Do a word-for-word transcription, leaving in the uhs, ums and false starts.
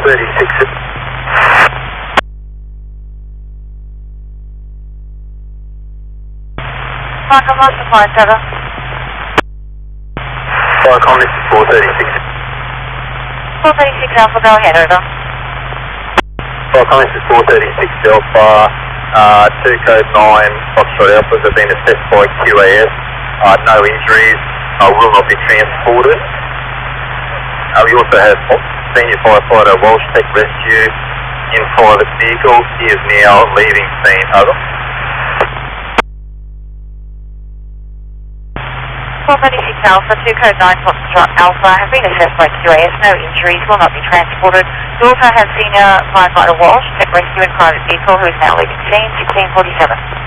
thirty-six. Markham, what's the flight total? Markham, this is four thirty-six. four thirty-six Alpha, go ahead, over. Markham, this is four thirty-six Alpha, uh, two code nine Foxtrot Alphas have been assessed by Q A S, uh, no injuries, uh, will not be transported. Uh, we also have Senior Firefighter Walsh Tech Rescue in private vehicle. He is now leaving scene, over. four thirty-six Alpha, two code nine Foxtrot Alpha have been assessed by Q A S, no injuries, will not be transported. We also have Senior Firefighter Walsh Tech Rescue in private vehicle who is now leaving scene, sixteen forty-seven.